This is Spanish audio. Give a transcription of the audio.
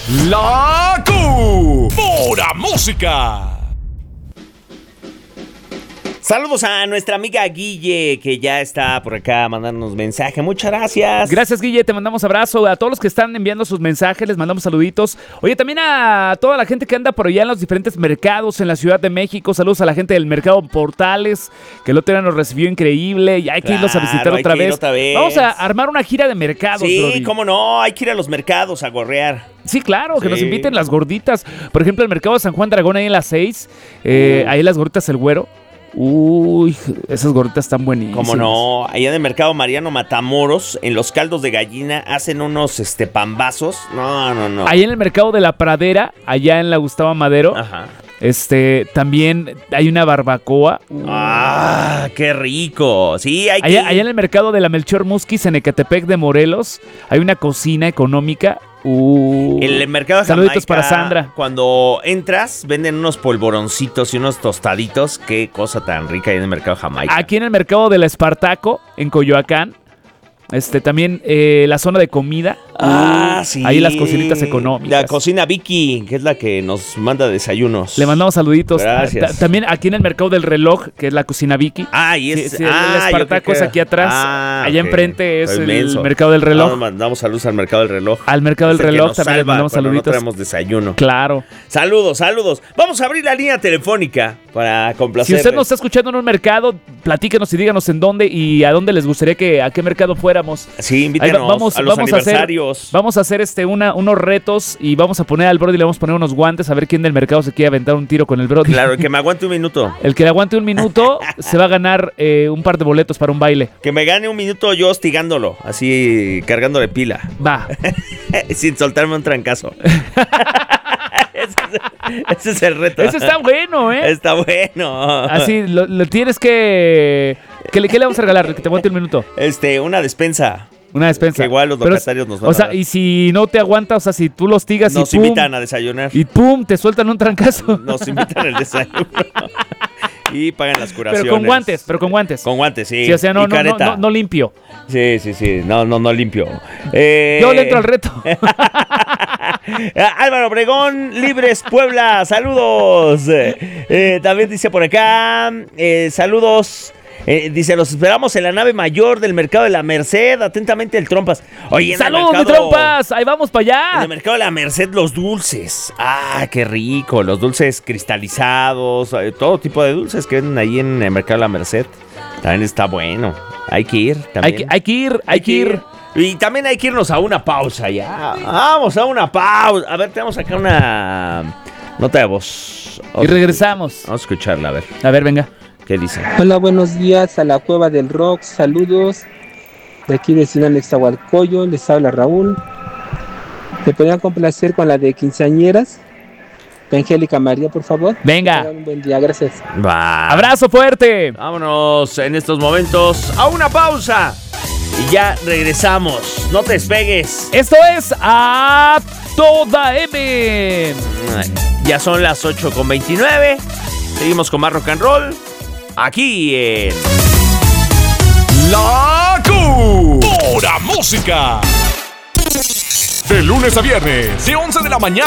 La Pura Música. Saludos a nuestra amiga Guille, que ya está por acá mandándonos mensaje. Muchas gracias. Gracias, Guille, te mandamos abrazo. A todos los que están enviando sus mensajes, les mandamos saluditos. Oye, también a toda la gente que anda por allá en los diferentes mercados en la Ciudad de México. Saludos a la gente del Mercado Portales, que el otro día nos recibió increíble y hay que irlos a visitar otra vez. Vamos a armar una gira de mercados, Sí, Brody. cómo no, hay que ir a los mercados a gorrear. Sí, claro, que nos inviten las gorditas. Por ejemplo, el mercado de San Juan Dragón ahí en las 6. Ahí las gorditas El Güero. Uy, esas gorditas están buenísimas. Cómo no, allá en el mercado Mariano Matamoros, en los caldos de gallina, hacen unos pambazos. No. Ahí en el mercado de la Pradera, allá en la Gustavo Madero. Ajá. También hay una barbacoa. ¡Ah, qué rico! Sí, hay que... Allá en el mercado de la Melchor Musquiz en Ecatepec de Morelos, hay una cocina económica. El mercado de saluditos Jamaica, para Sandra. Cuando entras, venden unos polvoroncitos y unos tostaditos. Qué cosa tan rica hay en el mercado Jamaica. Aquí en el mercado de la Espartaco, en Coyoacán. También la zona de comida. Sí. Ahí las cocinitas económicas. La cocina Vicky, que es la que nos manda desayunos. Le mandamos saluditos. Gracias. También aquí en el mercado del reloj, que es la cocina Vicky. Y es... el Espartaco es aquí atrás. Allá enfrente es el mercado del reloj. Mandamos saludos al mercado del reloj. Al mercado del reloj también le mandamos saluditos. No traemos desayuno. Claro. Saludos. Vamos a abrir la línea telefónica para complacer. Si usted nos está escuchando en un mercado, platíquenos y díganos en dónde y a dónde les gustaría a qué mercado fuéramos. Sí, invítanos a los aniversarios. Vamos a hacer unos retos y vamos a poner al Brody, le vamos a poner unos guantes a ver quién del mercado se quiere aventar un tiro con el Brody. Claro, el que me aguante un minuto. El que le aguante un minuto se va a ganar un par de boletos para un baile. Que me gane un minuto yo hostigándolo, así cargándole pila. Va. Sin soltarme un trancazo. Ese es el reto. Ese está bueno, ¿eh? Está bueno. Así, lo tienes que... ¿Qué le vamos a regalar? Que te aguante un minuto. Una despensa. Una despensa. Que igual los locatarios nos van a dar. Y si no te aguanta, si tú los tigas nos invitan a desayunar. Y pum, te sueltan un trancazo. Nos invitan al desayuno. Y pagan las curaciones. Pero con guantes. Con guantes, sí. Sí, o sea, no limpio. Sí. No limpio. Yo le entro al reto. Álvaro Obregón, Libres Puebla, saludos. También dice por acá, saludos. Dice, los esperamos en la nave mayor del mercado de la Merced. Atentamente el Trompas. Oye, ¡saludos, mi Trompas! Ahí vamos para allá. En el mercado de la Merced, los dulces. Qué rico. Los dulces cristalizados, todo tipo de dulces que venden ahí en el mercado de la Merced. También está bueno. Hay que ir también. Hay que ir. Y también hay que irnos a una pausa ya. Vamos a una pausa. A ver, tenemos acá una nota de voz. Y regresamos. Vamos a escucharla, a ver. A ver, venga. ¿Qué dice? Hola, buenos días a la Cueva del Rock. Saludos. De aquí de Ciudad Nezahualcóyotl, les habla Raúl. ¿Me podrían complacer con la de quinceañeras? De Angélica María, por favor. Venga. Un buen día, gracias. Va. Abrazo fuerte. Vámonos en estos momentos a una pausa. Y ya regresamos. No te despegues. Esto es A Toda M. Ya son las 8:29. Seguimos con más rock and roll. Aquí en La Pura Música. De lunes a viernes, de 11 de la mañana.